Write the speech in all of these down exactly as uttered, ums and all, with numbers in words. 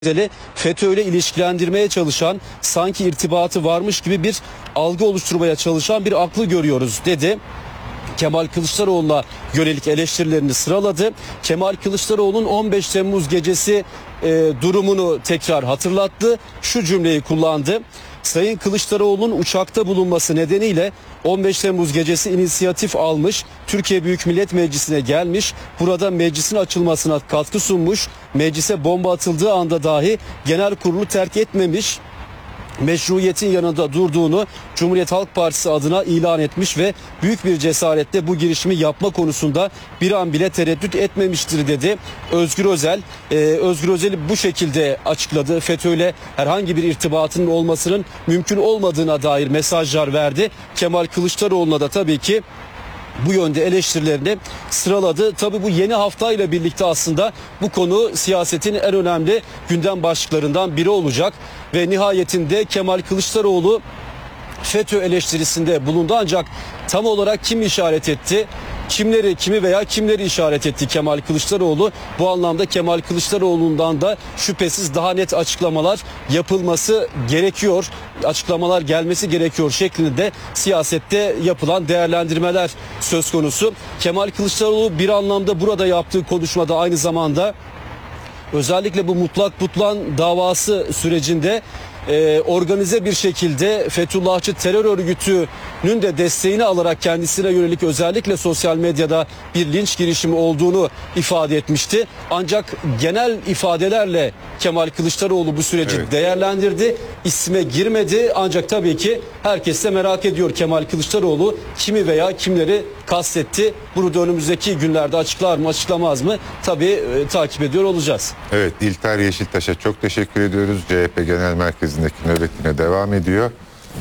FETÖ ile ilişkilendirmeye çalışan, sanki irtibatı varmış gibi bir algı oluşturmaya çalışan bir aklı görüyoruz dedi. Kemal Kılıçdaroğlu'na yönelik eleştirilerini sıraladı. Kemal Kılıçdaroğlu'nun on beş Temmuz gecesi e, durumunu tekrar hatırlattı. Şu cümleyi kullandı. Sayın Kılıçdaroğlu'nun uçakta bulunması nedeniyle on beş Temmuz gecesi inisiyatif almış, Türkiye Büyük Millet Meclisi'ne gelmiş, burada meclisin açılmasına katkı sunmuş, meclise bomba atıldığı anda dahi genel kurulu terk etmemiş, meşruiyetin yanında durduğunu Cumhuriyet Halk Partisi adına ilan etmiş ve büyük bir cesaretle bu girişimi yapma konusunda bir an bile tereddüt etmemiştir dedi. Özgür Özel, e, Özgür Özel'i bu şekilde açıkladı. FETÖ ile herhangi bir irtibatının olmasının mümkün olmadığına dair mesajlar verdi. Kemal Kılıçdaroğlu'na da tabii ki bu yönde eleştirilerini sıraladı. Tabii bu yeni haftayla birlikte aslında bu konu siyasetin en önemli gündem başlıklarından biri olacak. Ve nihayetinde Kemal Kılıçdaroğlu FETÖ eleştirisinde bulundu, ancak tam olarak kim işaret etti? Kimleri, kimi veya kimleri işaret etti Kemal Kılıçdaroğlu? Bu anlamda Kemal Kılıçdaroğlu'ndan da şüphesiz daha net açıklamalar yapılması gerekiyor. Açıklamalar gelmesi gerekiyor şeklinde siyasette yapılan değerlendirmeler söz konusu. Kemal Kılıçdaroğlu bir anlamda burada yaptığı konuşmada aynı zamanda özellikle bu mutlak butlan davası sürecinde e, organize bir şekilde Fethullahçı terör örgütünün de desteğini alarak kendisine yönelik özellikle sosyal medyada bir linç girişimi olduğunu ifade etmişti. Ancak genel ifadelerle Kemal Kılıçdaroğlu bu süreci evet. değerlendirdi. İsme girmedi, ancak tabii ki herkes de merak ediyor Kemal Kılıçdaroğlu kimi veya kimleri kastetti. Bunu da önümüzdeki günlerde açıklar mı açıklamaz mı tabii e, takip ediyor olacağız. Evet, İlter Yeşiltaş'a çok teşekkür ediyoruz. C H P Genel Merkezi'ndeki nöbetine devam ediyor.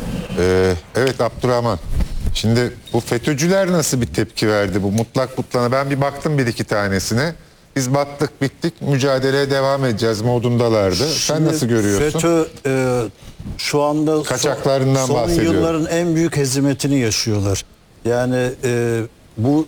Ee, evet Abdurrahman, şimdi bu FETÖ'cüler nasıl bir tepki verdi bu mutlak butlana? Ben bir baktım bir iki tanesine. Biz battık bittik, mücadeleye devam edeceğiz modundalardı. Şimdi sen nasıl görüyorsun? FETÖ e, şu anda kaçaklarından son, son bahsediyorum. yılların en büyük hezimetini yaşıyorlar. Yani e, bu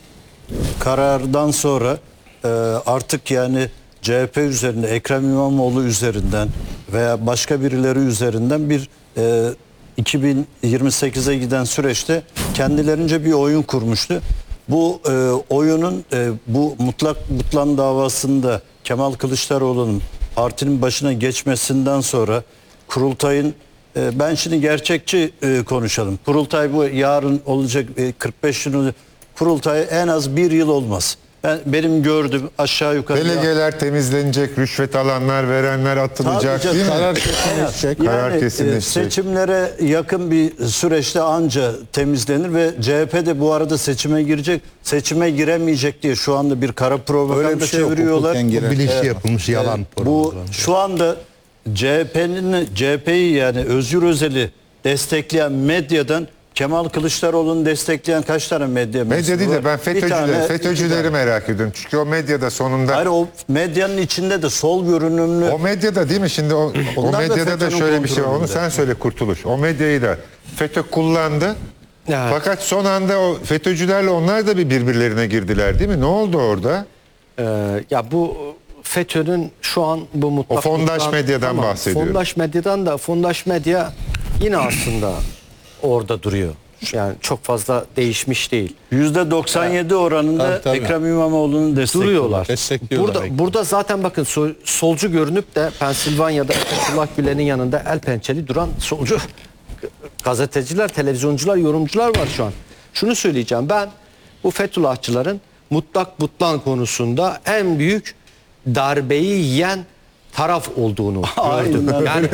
karardan sonra e, artık yani C H P üzerinde, Ekrem İmamoğlu üzerinden veya başka birileri üzerinden bir e, iki bin yirmi sekize giden süreçte kendilerince bir oyun kurmuştu. Bu e, oyunun e, bu mutlak butlan davasında Kemal Kılıçdaroğlu'nun partinin başına geçmesinden sonra kurultayın e, ben şimdi gerçekçi e, konuşalım. Kurultay bu yarın olacak e, kırk beş gün kurultay en az bir yıl olmaz. Ben, benim gördüğüm aşağı yukarı. Delegeler temizlenecek, rüşvet alanlar, verenler atılacak, değil mi? Karar kesinleşecek. Yani, karar kesinleşecek. Seçimlere yakın bir süreçte anca temizlenir ve C H P de bu arada seçime girecek. Seçime giremeyecek diye şu anda bir kara propaganda şey çeviriyorlar. Bu bilinçli evet. yapılmış yalan. Evet. Bu şu anda C H P'nin C H P'yi yani Özgür Özel'i destekleyen medyadan Kemal Kılıçdaroğlu'nu destekleyen kaç tane medya Medya değil de ben FETÖ'cüleri, tane, FETÖ'cüleri merak ediyorum. Çünkü o medyada sonunda... Hayır, o medyanın içinde de sol görünümlü... O medyada değil mi? Şimdi o, o medyada da, da şöyle bir şey var. Onu sen söyle Kurtuluş. O medyayı da FETÖ kullandı. Evet. Fakat son anda o FETÖ'cülerle onlar da bir birbirlerine girdiler değil mi? Ne oldu orada? Ee, ya bu FETÖ'nün şu an bu mutlak... O fondaş mutlak, medyadan tamam, bahsediyorum. Fondaş medyadan da fondaş medya yine aslında orada duruyor. Yani çok fazla değişmiş değil. yüzde doksan yedi oranında tabii, tabii. Ekrem İmamoğlu'nun duruyorlar. Destekliyorlar. Burada, burada zaten bakın sol, solcu görünüp de Pensilvanya'da Fethullah Gülen'in yanında el pençeli duran solcu gazeteciler, televizyoncular, yorumcular var şu an. Şunu söyleyeceğim, ben bu Fethullahçıların mutlak butlan konusunda en büyük darbeyi yiyen taraf olduğunu gördüm. Yani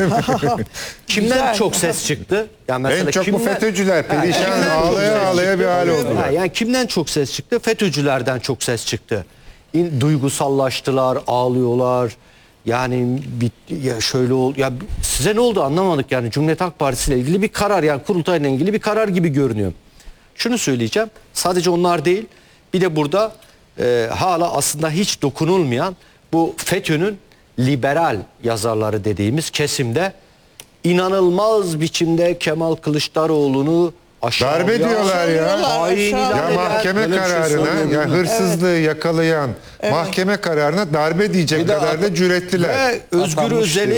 kimden çok ses çıktı? Yani mesela en çok kimden, bu FETÖ'cüler perişan yani ağlaya ağlaya bir hal oldular. Yani kimden çok ses çıktı? FETÖ'cülerden çok ses çıktı. İn, duygusallaştılar, ağlıyorlar. Yani bir, ya şöyle oldu. Ya size ne oldu anlamadık yani. Cumhuriyet Halk Partisi ile ilgili bir karar, yani kurultayla ilgili bir karar gibi görünüyor. Şunu söyleyeceğim. Sadece onlar değil. Bir de burada e, hala aslında hiç dokunulmayan bu FETÖ'nün liberal yazarları dediğimiz kesimde inanılmaz biçimde Kemal Kılıçdaroğlu'nu Aşağı Darbe diyorlar ya. Aşağılıyorlar, Hain ilan aşağılıyorlar. Ya eden- mahkeme Böyle bir şey kararına, söyleyebilir ya miyim? hırsızlığı yakalayan mahkeme kararına darbe diyecek Bir de kadar da at- cürettiler. Ve Özgür Atanmış Özel'i